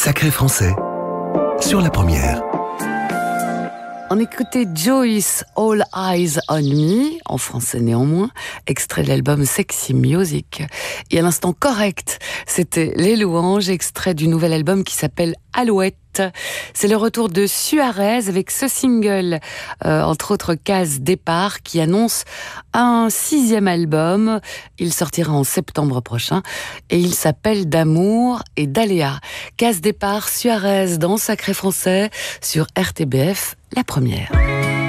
Sacré français, sur la première. On écoutait Joyce, All Eyes on Me, en français néanmoins, extrait de l'album Sexy Music. Et à l'instant correct, c'était Les Louanges, extrait du nouvel album qui s'appelle Alouette. C'est le retour de Suarez avec ce single, entre autres Case Départ, qui annonce un 6e album. Il sortira en septembre prochain et il s'appelle D'amour et d'aléa. Case Départ, Suarez dans Sacré Français sur RTBF, la première.